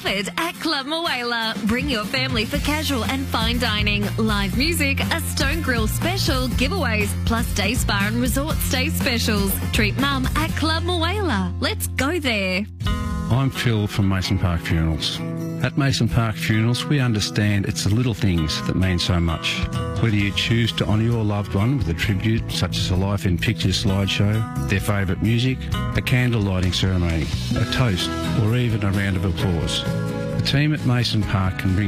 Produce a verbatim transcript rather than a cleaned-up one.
Offered at Club Moala. Bring your family for casual and fine dining, live music, a Stone Grill special, giveaways, plus day spa and resort stay specials. Treat mum at Club Moala. Let's go there. I'm Phil from Mason Park Funerals. At Mason Park Funerals, we understand it's the little things that mean so much. Whether you choose to honour your loved one with a tribute, such as a Life in Pictures slideshow, their favourite music, a candle lighting ceremony, a toast, or even a round of applause, the team at Mason Park can bring